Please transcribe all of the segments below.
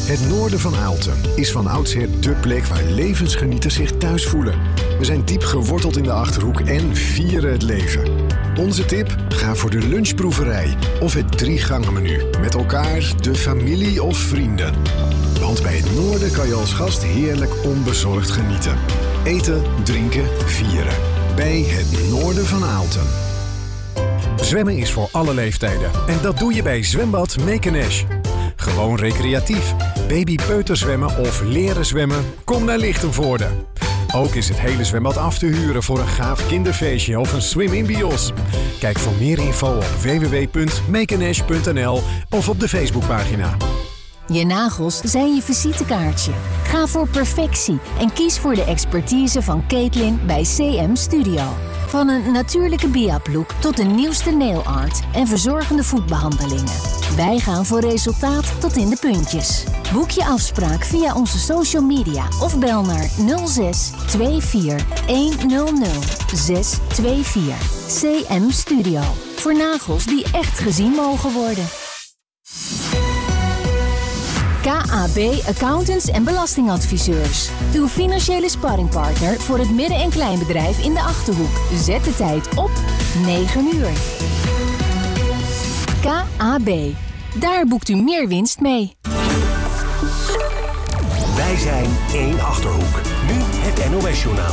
Het noorden van Aalten is van oudsher dé plek waar levensgenieters zich thuis voelen. We zijn diep geworteld in de Achterhoek en vieren het leven. Onze tip? Ga voor de lunchproeverij of het 3-gangen-menu. Met elkaar, de familie of vrienden. Want bij het noorden kan je als gast heerlijk onbezorgd genieten. Eten, drinken, vieren. Bij het noorden van Aalten. Zwemmen is voor alle leeftijden. En dat doe je bij Zwembad Mekenesh. Gewoon recreatief. Baby-peuterzwemmen of leren zwemmen? Kom naar Lichtenvoorde. Ook is het hele zwembad af te huren voor een gaaf kinderfeestje of een swim-in-bios. Kijk voor meer info op www.mekenesh.nl of op de Facebookpagina. Je nagels zijn je visitekaartje. Ga voor perfectie en kies voor de expertise van Caitlin bij CM Studio. Van een natuurlijke biaplook tot de nieuwste nail art en verzorgende voetbehandelingen. Wij gaan voor resultaat tot in de puntjes. Boek je afspraak via onze social media of bel naar 06 24 100 624. CM Studio. Voor nagels die echt gezien mogen worden. KAB Accountants en Belastingadviseurs. Uw financiële sparringpartner voor het midden- en kleinbedrijf in de Achterhoek. Zet de tijd op 9 uur. KAB. Daar boekt u meer winst mee. Wij zijn 1 Achterhoek. Nu het NOS-journaal.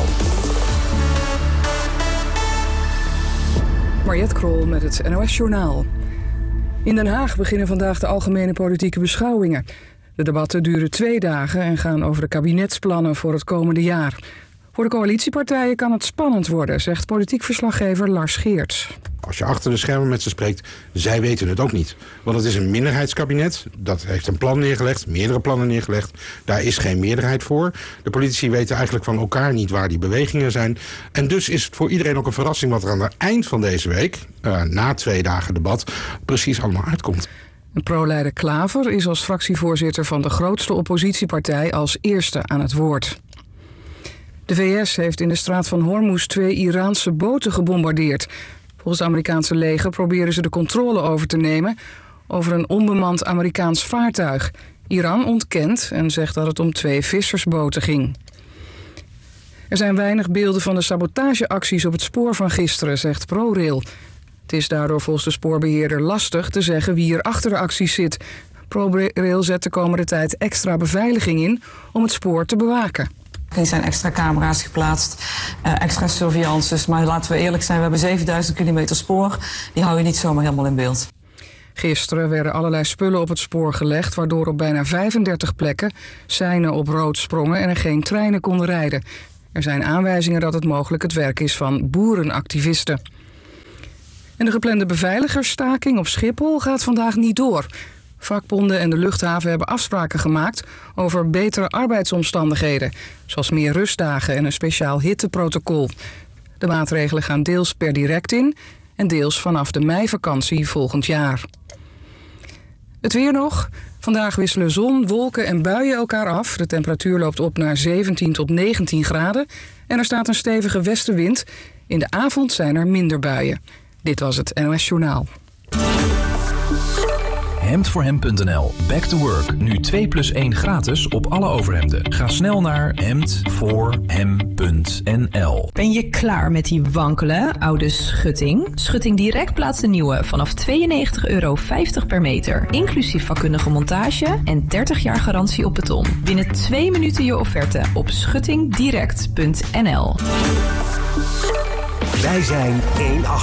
Mariette Krol met het NOS-journaal. In Den Haag beginnen vandaag de algemene politieke beschouwingen. De debatten duren 2 dagen en gaan over de kabinetsplannen voor het komende jaar. Voor de coalitiepartijen kan het spannend worden, zegt politiek verslaggever Lars Geerts. Als je achter de schermen met ze spreekt, zij weten het ook niet. Want het is een minderheidskabinet, dat heeft een plan neergelegd, meerdere plannen neergelegd. Daar is geen meerderheid voor. De politici weten eigenlijk van elkaar niet waar die bewegingen zijn. En dus is het voor iedereen ook een verrassing wat er aan het eind van deze week, na 2 dagen debat, precies allemaal uitkomt. Pro-leider Klaver is als fractievoorzitter van de grootste oppositiepartij als eerste aan het woord. De VS heeft in de straat van Hormuz 2 Iraanse boten gebombardeerd. Volgens het Amerikaanse leger proberen ze de controle over te nemen over een onbemand Amerikaans vaartuig. Iran ontkent en zegt dat het om 2 vissersboten ging. Er zijn weinig beelden van de sabotageacties op het spoor van gisteren, zegt ProRail. Het is daardoor volgens de spoorbeheerder lastig te zeggen wie er achter de acties zit. ProRail zet de komende tijd extra beveiliging in om het spoor te bewaken. Er zijn extra camera's geplaatst, extra surveillances. Maar laten we eerlijk zijn, we hebben 7000 kilometer spoor. Die hou je niet zomaar helemaal in beeld. Gisteren werden allerlei spullen op het spoor gelegd, waardoor op bijna 35 plekken seinen op rood sprongen en er geen treinen konden rijden. Er zijn aanwijzingen dat het mogelijk het werk is van boerenactivisten. En de geplande beveiligersstaking op Schiphol gaat vandaag niet door. Vakbonden en de luchthaven hebben afspraken gemaakt over betere arbeidsomstandigheden, zoals meer rustdagen en een speciaal hitteprotocol. De maatregelen gaan deels per direct in en deels vanaf de meivakantie volgend jaar. Het weer nog. Vandaag wisselen zon, wolken en buien elkaar af. De temperatuur loopt op naar 17 tot 19 graden en er staat een stevige westenwind. In de avond zijn er minder buien. Dit was het NOS Journaal. Hemdvoorhem.nl. Back to work. Nu 2+1 gratis op alle overhemden. Ga snel naar hemdvoorhem.nl. Ben je klaar met die wankele oude schutting? Schutting Direct plaatst de nieuwe vanaf €92,50 per meter. Inclusief vakkundige montage en 30 jaar garantie op beton. Binnen 2 minuten je offerte op schuttingdirect.nl. Wij zijn 1 Achterhoek.